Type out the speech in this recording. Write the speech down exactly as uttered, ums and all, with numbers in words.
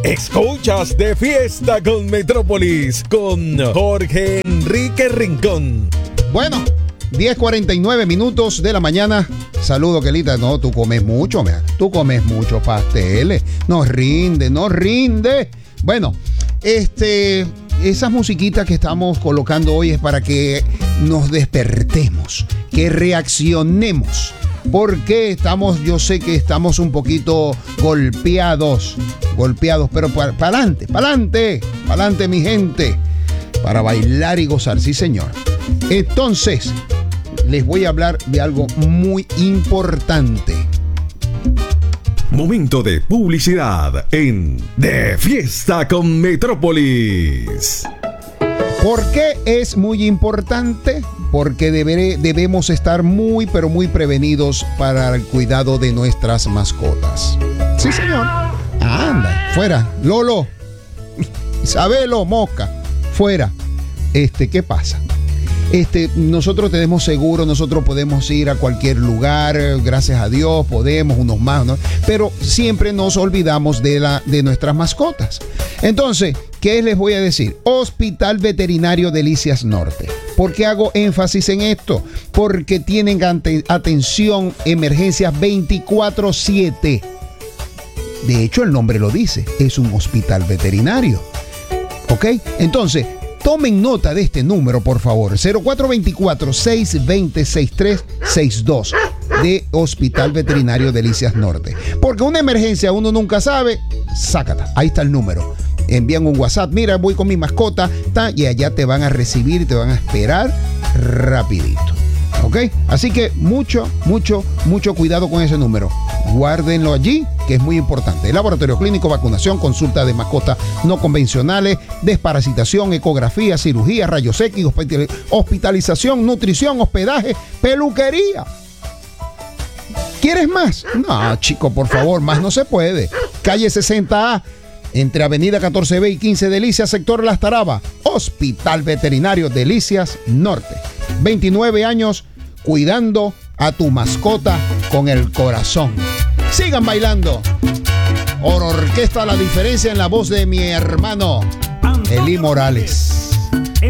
Escuchas De Fiesta con Metrópolis con Jorge Enrique Rincón. Bueno, diez cuarenta y nueve minutos de la mañana. Saludo, Kelita. No, tú comes mucho, mea. Tú comes muchos pasteles. No rinde, no rinde. Bueno, este, esas musiquitas que estamos colocando hoy es para que nos despertemos, que reaccionemos. Porque estamos, yo sé que estamos un poquito golpeados, golpeados, pero para adelante, para adelante, para adelante, mi gente, para bailar y gozar, sí, señor. Entonces, les voy a hablar de algo muy importante. Momento de publicidad en De Fiesta con Metrópolis. ¿Por qué es muy importante? Porque deberé, debemos estar muy, pero muy prevenidos para el cuidado de nuestras mascotas. Sí, señor. Anda, fuera. Lolo, Isabelo, Mosca, fuera. Este, ¿qué pasa? Este, nosotros tenemos seguro, nosotros podemos ir a cualquier lugar, gracias a Dios, podemos, unos más, ¿no? Pero siempre nos olvidamos de, la, de nuestras mascotas. Entonces, ¿qué les voy a decir? Hospital Veterinario Delicias Norte. ¿Por qué hago énfasis en esto? Porque tienen ante, atención, emergencias veinticuatro siete. De hecho, el nombre lo dice, es un hospital veterinario. ¿Ok? Entonces, tomen nota de este número, por favor. cero cuatro dos cuatro, seis dos cero, seis tres seis dos de Hospital Veterinario Delicias Norte. Porque una emergencia uno nunca sabe. Sácata. Ahí está el número. Envían un WhatsApp. Mira, voy con mi mascota. Ta, y allá te van a recibir y te van a esperar rapidito. ¿Ok? Así que mucho, mucho, mucho cuidado con ese número. Guárdenlo allí, que es muy importante. Laboratorio clínico, vacunación, consulta de mascotas no convencionales, desparasitación, ecografía, cirugía, rayos X, hospitalización, nutrición, hospedaje, peluquería. ¿Quieres más? No, chico, por favor, más no se puede. Calle sesenta A, entre Avenida catorce B y quince Delicias, sector Las Tarabas. Hospital Veterinario Delicias Norte. veintinueve años cuidando a tu mascota con el corazón. Sigan bailando. Orquesta La Diferencia en la voz de mi hermano Eli Morales.